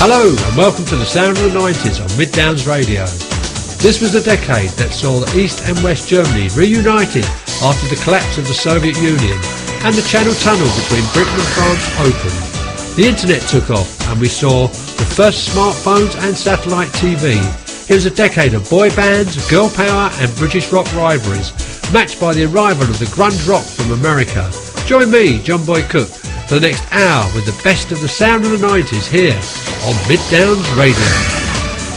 Hello and welcome to the sound of the 90s on Mid Downs Radio. This was the decade that saw the East and West Germany reunited after the collapse of the Soviet Union and the Channel Tunnel between Britain and France opened. The internet took off and we saw the first smartphones and satellite TV. It was a decade of boy bands, girl power and British rock rivalries, matched by the arrival of the grunge rock from America. Join me, John Boy Cook, for the next hour with the best of the sound of the 90s here on Mid Downs Radio.